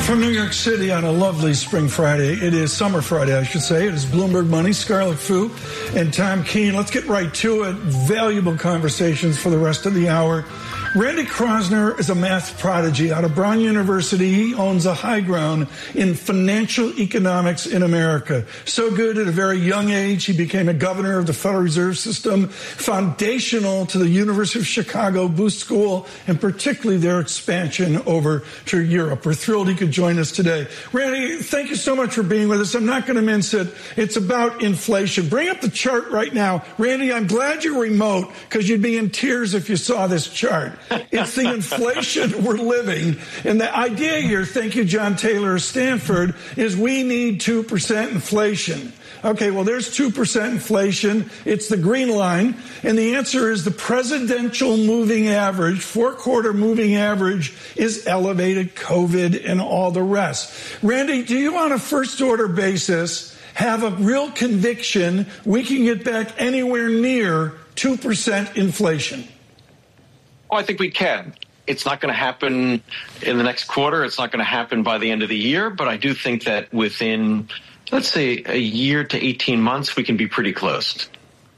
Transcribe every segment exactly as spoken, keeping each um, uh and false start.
From New York City on a lovely spring Friday, it is summer Friday, I should say. It is Bloomberg Money, Scarlett Fu, and Tom Keene. Let's get right to it. Valuable conversations for the rest of the hour. Randy Kroszner is a math prodigy out of Brown University. He owns a high ground in financial economics in America. So good at a very young age, he became a governor of the Federal Reserve System, foundational to the University of Chicago Booth School, and particularly their expansion over to Europe. We're thrilled he could join us today. Randy, thank you so much for being with us. I'm not going to mince it. It's about inflation. Bring up the chart right now. Randy, I'm glad you're remote because you'd be in tears if you saw this chart. It's the inflation we're living. And the idea here, thank you, John Taylor of Stanford, is we need two percent inflation. Okay, well, there's two percent inflation. It's the green line. And the answer is the presidential moving average, four-quarter moving average, is elevated COVID and all the rest. Randy, do you on a first-order basis have a real conviction we can get back anywhere near two percent inflation? Oh, I think we can. It's not going to happen in the next quarter. It's not going to happen by the end of the year. But I do think that within, let's say, a year to eighteen months, we can be pretty close.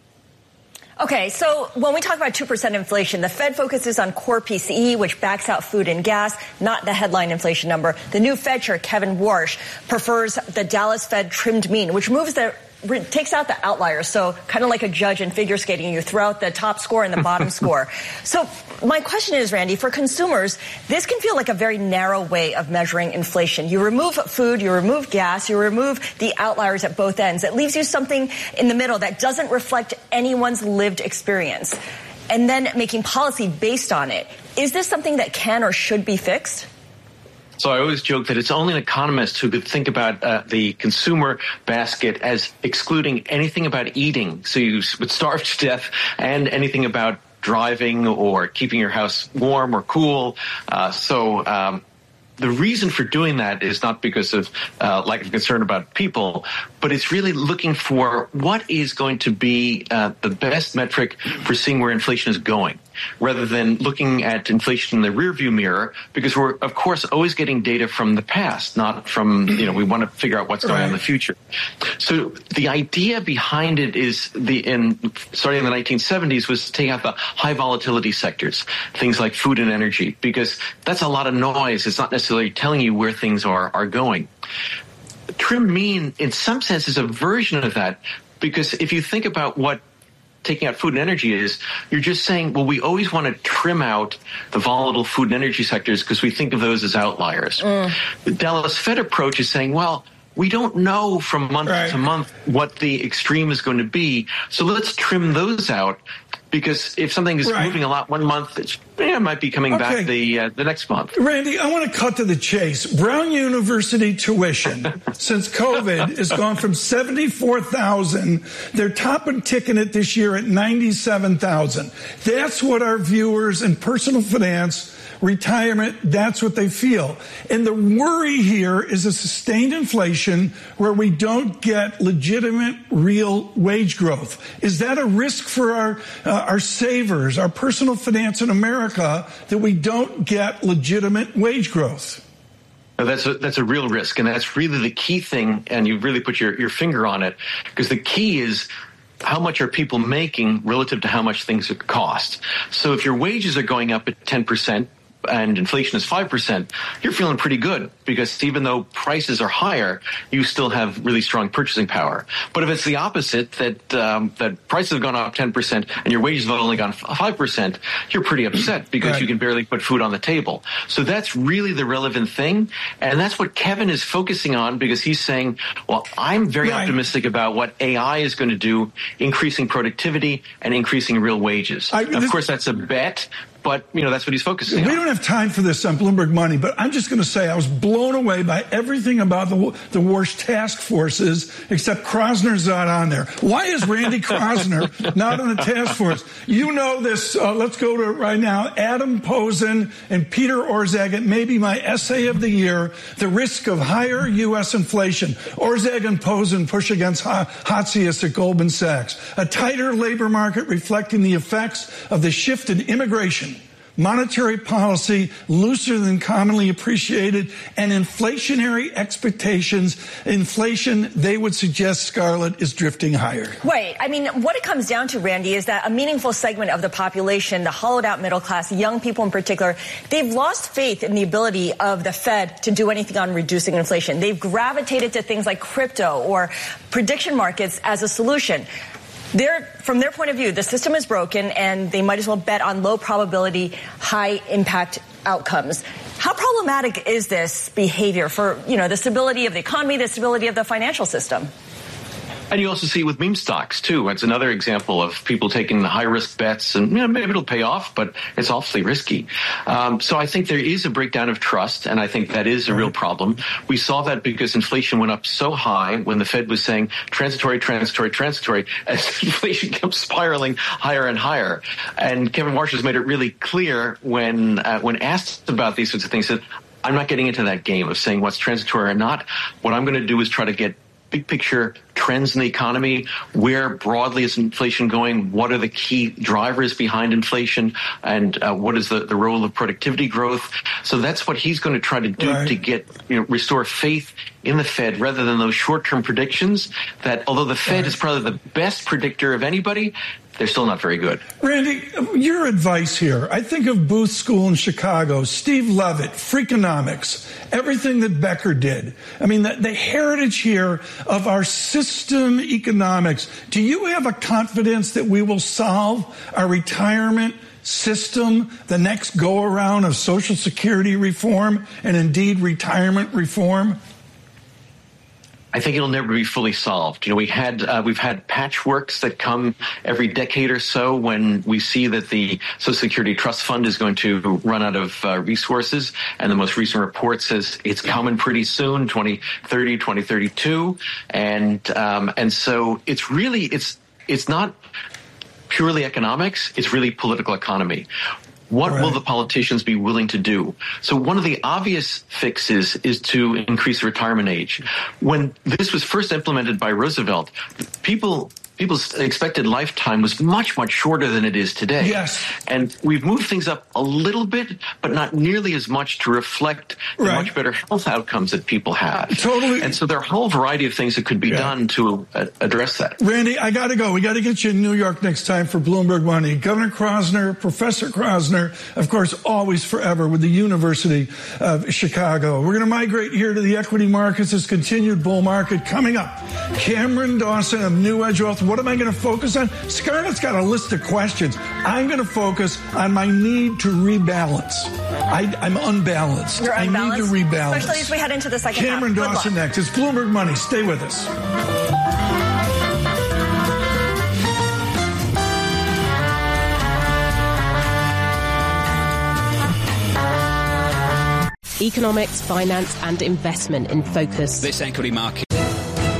Okay, so when we talk about two percent inflation, the Fed focuses on core P C E, which backs out food and gas, not the headline inflation number. The new Fed chair, Kevin Warsh, prefers the Dallas Fed trimmed mean, which moves the takes out the outliers. So kind of like a judge in figure skating, you throw out the top score and the bottom score. So my question is, Randy, for consumers, this can feel like a very narrow way of measuring inflation. You remove food, you remove gas, you remove the outliers at both ends. It leaves you something in the middle that doesn't reflect anyone's lived experience. And then making policy based on it. Is this something that can or should be fixed? So I always joke that it's only an economist who could think about uh, the consumer basket as excluding anything about eating. So you would starve to death, and anything about driving or keeping your house warm or cool. Uh, so um, the reason for doing that is not because of uh, lack of concern about people, but it's really looking for what is going to be uh, the best metric for seeing where inflation is going, rather than looking at inflation in the rearview mirror, because we're, of course, always getting data from the past, not from, you know, we want to figure out what's going on in the future. So the idea behind it is, the in starting in the nineteen seventies, was to take out the high volatility sectors, things like food and energy, because that's a lot of noise. It's not necessarily telling you where things are, are going. Trim mean, in some sense, is a version of that, because if you think about what taking out food and energy is, you're just saying, well, we always want to trim out the volatile food and energy sectors because we think of those as outliers. Mm. The Dallas Fed approach is saying, well, we don't know from month right. to month what the extreme is going to be, so let's trim those out. Because if something is right. moving a lot one month, it's, yeah, it might be coming okay. back the uh, the next month. Randy, I want to cut to the chase. Brown University tuition since COVID has gone from seventy-four thousand. They're topping ticking it this year at ninety-seven thousand. That's what our viewers in personal finance, retirement, that's what they feel. And the worry here is a sustained inflation where we don't get legitimate, real wage growth. Is that a risk for our uh, our savers, our personal finance in America, that we don't get legitimate wage growth? That's a, that's a real risk, and that's really the key thing, and you really put your, your finger on it, because the key is how much are people making relative to how much things cost. So if your wages are going up at ten percent, and inflation is five percent, you're feeling pretty good, because even though prices are higher, you still have really strong purchasing power. But if it's the opposite, that um, that prices have gone up ten percent and your wages have only gone five percent, you're pretty upset because right. you can barely put food on the table. So that's really the relevant thing. And that's what Kevin is focusing on, because he's saying, well, I'm very right. optimistic about what A I is going to do, increasing productivity and increasing real wages. I, of course, that's a bet. But, you know, that's what he's focusing we on. We don't have time for this on Bloomberg Money, but I'm just going to say I was blown away by everything about the, the Warsh task forces, except Kroszner's not on there. Why is Randy Kroszner not on the task force? You know this. Uh, let's go to it right now. Adam Posen and Peter Orszag. It may be my essay of the year, The Risk of Higher U S Inflation. Orszag and Posen push against Hatzius at Goldman Sachs. A tighter labor market reflecting the effects of the shift in immigration monetary policy looser than commonly appreciated, and inflationary expectations. Inflation, they would suggest, Scarlett, is drifting higher. Right. I mean, what it comes down to, Randy, is that a meaningful segment of the population, the hollowed out middle class, young people in particular, they've lost faith in the ability of the Fed to do anything on reducing inflation. They've gravitated to things like crypto or prediction markets as a solution. They're, from their point of view, the system is broken and they might as well bet on low probability, high impact outcomes. How problematic is this behavior for, you know, the stability of the economy, the stability of the financial system? And you also see it with meme stocks, too. It's another example of people taking high-risk bets, and you know, maybe it'll pay off, but it's awfully risky. Um, so I think there is a breakdown of trust, and I think that is a real problem. We saw that because inflation went up so high when the Fed was saying transitory, transitory, transitory, as inflation kept spiraling higher and higher. And Kevin Warsh has made it really clear when uh, when asked about these sorts of things, that I'm not getting into that game of saying what's transitory or not. What I'm going to do is try to get big picture trends in the economy. Where broadly is inflation going? What are the key drivers behind inflation? And uh, what is the, the role of productivity growth? So that's what he's going to try to do right. to get, you know, restore faith in the Fed rather than those short-term predictions that, although the Fed right. is probably the best predictor of anybody, they're still not very good. Randy, your advice here. I think of Booth School in Chicago, Steve Levitt, Freakonomics, everything that Becker did. I mean, the, the heritage here of our system economics. Do you have a confidence that we will solve our retirement system, the next go-around of Social Security reform and indeed retirement reform? I think it'll never be fully solved. You know, we had uh, we've had patchworks that come every decade or so when we see that the Social Security Trust Fund is going to run out of uh, resources, and the most recent report says it's coming pretty soon, twenty thirty, twenty thirty-two, and um, and so it's really it's it's not purely economics; it's really political economy. What right. will the politicians be willing to do? So one of the obvious fixes is to increase the retirement age. When this was first implemented by Roosevelt, people people's expected lifetime was much, much shorter than it is today. Yes. And we've moved things up a little bit, but not nearly as much to reflect the right. much better health outcomes that people have. Totally. And so there are a whole variety of things that could be yeah. done to uh, address that. Randy, I got to go. We got to get you in New York next time for Bloomberg Money. Governor Krosner, Professor Krosner, of course, always forever with the University of Chicago. We're going to migrate here to the equity markets. This continued bull market coming up. Cameron Dawson of New Edge Wealth. What am I going to focus on? Scarlett's got a list of questions. I'm going to focus on my need to rebalance. I, I'm unbalanced. You're unbalanced? I need to rebalance. Especially as we head into the second Cameron half. Dawson next. It's Bloomberg Money. Stay with us. Economics, finance and investment in focus. This equity market